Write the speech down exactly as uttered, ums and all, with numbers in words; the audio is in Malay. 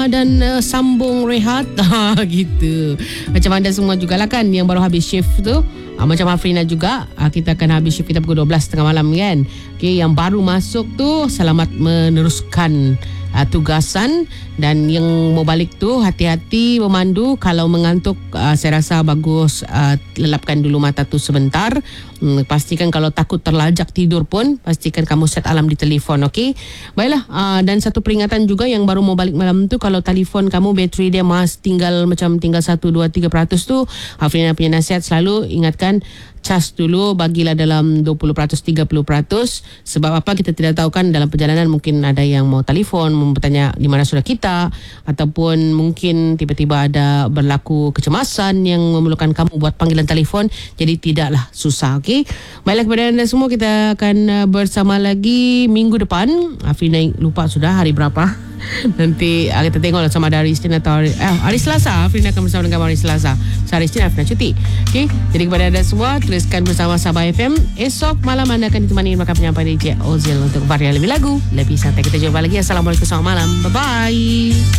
dan uh, sambung rehat. Gitu. Macam anda semua jugalah kan yang baru habis shift tu. Uh, macam Afrina juga, uh, kita akan habis shift kita pukul dua belas tiga puluh malam kan. Okay, yang baru masuk tu selamat meneruskan uh, tugasan, dan yang mau balik tu hati-hati memandu. Kalau mengantuk, uh, saya rasa bagus uh, lelapkan dulu mata tu sebentar. Hmm, pastikan kalau takut terlajak tidur pun, pastikan kamu set alarm di telefon, okey? Baiklah, uh, dan satu peringatan juga yang baru mau balik malam tu, kalau telefon kamu bateri dia masih tinggal macam tinggal satu, dua, tiga peratus tu, Afrina punya nasihat selalu ingatkan, cas dulu, bagilah dalam dua puluh peratus, tiga puluh peratus. Sebab apa, kita tidak tahu kan dalam perjalanan mungkin ada yang mau telefon, mau bertanya di mana sudah kita, ataupun mungkin tiba-tiba ada berlaku kecemasan yang memerlukan kamu buat panggilan telefon. Jadi tidaklah susah, okey? Baiklah, kepada anda semua, kita akan uh, bersama lagi minggu depan. Afrina lupa sudah hari berapa. Nanti uh, kita tengoklah sama ada hari Isnin atau hari, eh, hari Selasa. Afrina akan bersama dengan hari Selasa. So, hari Isnin Afrina cuti. Okey, jadi kepada anda semua, teruskan bersama Sabah F M. Esok malam anda akan ditemani maka penyampaian D J Ozil untuk varian lebih lagu, lebih santai. Kita jumpa lagi. Assalamualaikum, selamat malam. Bye-bye.